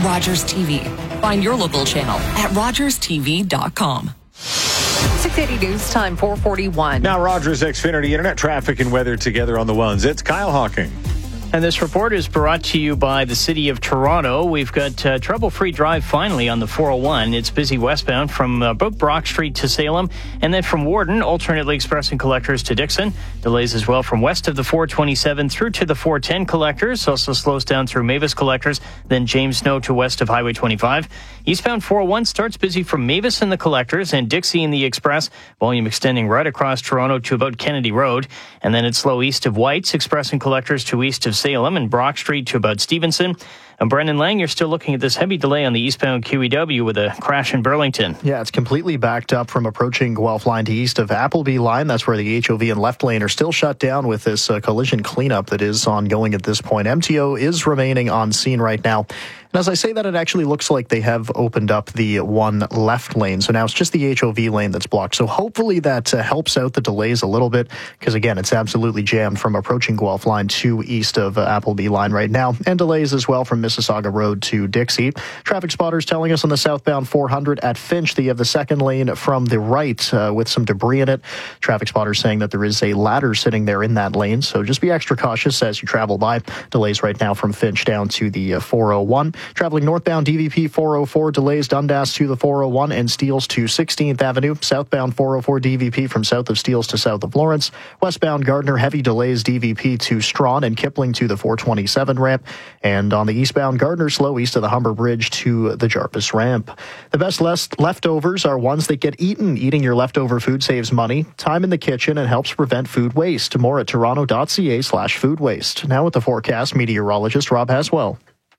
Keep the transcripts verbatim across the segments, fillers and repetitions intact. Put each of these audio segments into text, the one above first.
Rogers T V. Find your local channel at rogers t v dot com. six eighty News Time, four forty-one. Now Rogers Xfinity Internet traffic and weather together on the ones. It's Kyle Hawking. And this report is brought to you by the City of Toronto. We've got uh, trouble-free drive finally on the four oh one. It's busy westbound from uh, about Brock Street to Salem, and then from Warden, alternately expressing collectors to Dixon. Delays as well from west of the four twenty-seven through to the four ten collectors. Also slows down through Mavis collectors, then James Snow to west of Highway twenty-five. Eastbound four oh one starts busy from Mavis in the collectors and Dixie in the express. Volume extending right across Toronto to about Kennedy Road. And then it's slow east of White's, expressing collectors to east of Salem and Brock Street to about Stevenson. And Brendan Lang, you're still looking at this heavy delay on the eastbound Q E W with a crash in Burlington. Yeah, it's completely backed up from approaching Guelph line to east of Appleby line. That's where the H O V and left lane are still shut down with this uh, collision cleanup that is ongoing at this point. M T O is remaining on scene right now. And as I say that, it actually looks like they have opened up the one left lane. So now it's just the H O V lane that's blocked. So hopefully that uh, helps out the delays a little bit, because again, it's absolutely jammed from approaching Guelph line to east of uh, Appleby line right now. And delays as well from Mississauga Road to Dixie. Traffic spotters telling us on the southbound four hundred at Finch, they have the second lane from the right uh, with some debris in it. Traffic spotters saying that there is a ladder sitting there in that lane. So just be extra cautious as you travel by. Delays right now from Finch down to the uh, four oh one. Traveling northbound D V P four oh four, delays Dundas to the four oh one and Steeles to sixteenth Avenue. Southbound four oh four D V P from south of Steeles to south of Lawrence. Westbound Gardner, heavy delays D V P to Strawn and Kipling to the four twenty-seven ramp. And on the eastbound Gardner, slow east of the Humber Bridge to the Jarvis ramp. The best left- leftovers are ones that get eaten. Eating your leftover food saves money, time in the kitchen, and helps prevent food waste. More at toronto.ca slash food waste. Now with the forecast, meteorologist Rob Haswell.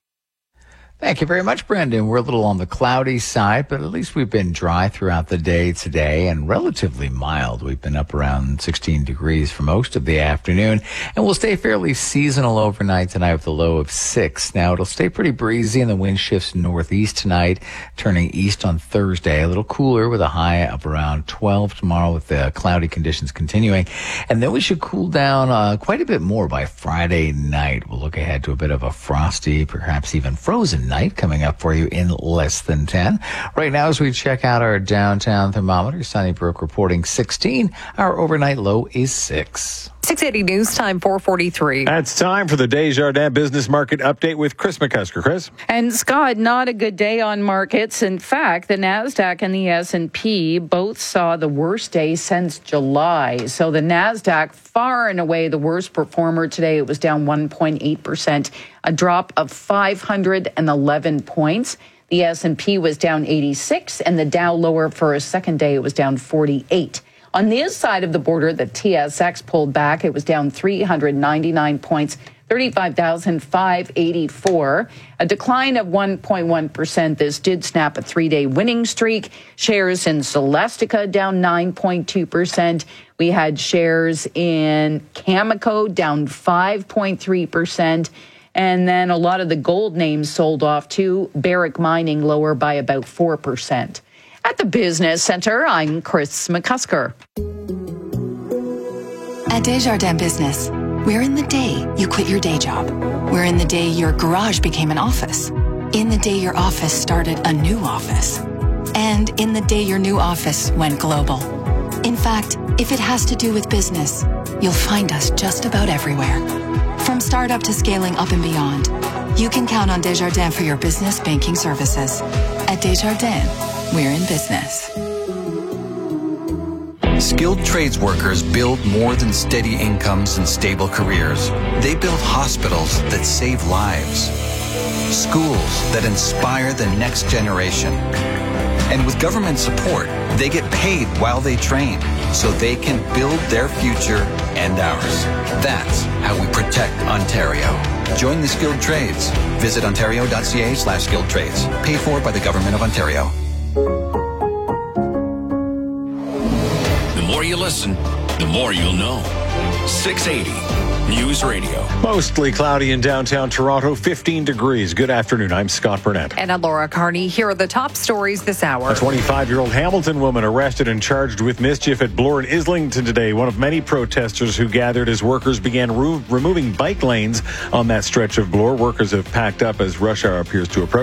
Thank you very much, Brendan. We're a little on the cloudy side, but at least we've been dry throughout the day today and relatively mild. We've been up around sixteen degrees for most of the afternoon, and we'll stay fairly seasonal overnight tonight with a low of six. Now, it'll stay pretty breezy, and the wind shifts northeast tonight, turning east on Thursday. A little cooler with a high of around twelve tomorrow with the cloudy conditions continuing. And then we should cool down uh, quite a bit more by Friday night. We'll look ahead to a bit of a frosty, perhaps even frozen night coming up for you in less than ten. Right now, as we check out our downtown thermometer, Sunnybrook reporting sixteen. Our overnight low is six. six eighty News Time, four forty-three. That's time for the Desjardins Business Market Update with Chris McCusker. Chris? And Scott, not a good day on markets. In fact, the NASDAQ and the S and P both saw the worst day since July. So the NASDAQ, far and away the worst performer today. It was down one point eight percent, a drop of five hundred eleven points. The S and P was down eighty-six, and the Dow lower for a second day. It was down forty-eight. On this side of the border, the T S X pulled back. It was down three hundred ninety-nine points, thirty-five thousand five hundred eighty-four, a decline of one point one percent. This did snap a three-day winning streak. Shares in Celestica down nine point two percent. We had shares in Cameco down five point three percent. And then a lot of the gold names sold off too. Barrick Mining lower by about four percent. At the Business Center, I'm Chris McCusker. At Desjardins Business, we're in the day you quit your day job. We're in the day your garage became an office. In the day your office started a new office. And in the day your new office went global. In fact, if it has to do with business, you'll find us just about everywhere. From startup to scaling up and beyond, you can count on Desjardins for your business banking services. At Desjardins, we're in business. Skilled trades workers build more than steady incomes and stable careers. They build hospitals that save lives, schools that inspire the next generation. And with government support, they get paid while they train so they can build their future and ours. That's how we protect Ontario. Join the skilled trades. Visit ontario.ca slash skilled trades. Paid for by the Government of Ontario. The more you listen, the more you'll know. six eighty News Radio. Mostly cloudy in downtown Toronto, fifteen degrees. Good afternoon. I'm Scott Burnett. And I'm Laura Carney. Here are the top stories this hour. A twenty-five-year-old Hamilton woman arrested and charged with mischief at Bloor and Islington today. One of many protesters who gathered as workers began re- removing bike lanes on that stretch of Bloor. Workers have packed up as rush hour appears to approach.